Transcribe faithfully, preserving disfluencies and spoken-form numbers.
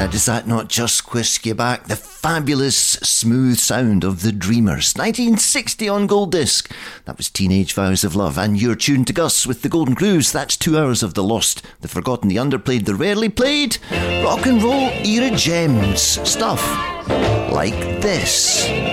Now, does that not just whisk you back? The fabulous smooth sound of The Dreamers. nineteen sixty on Gold Disc. That was Teenage Vows of Love. And you're tuned to Gus with The Golden Cruise. That's two hours of the lost, the forgotten, the underplayed, the rarely played. Rock and roll era gems. Stuff like this.